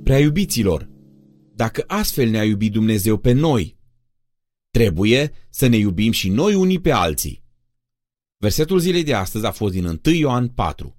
prea iubiților, dacă astfel ne-a iubit Dumnezeu pe noi, trebuie să ne iubim și noi unii pe alții. Versetul zilei de astăzi a fost din 1 Ioan 4.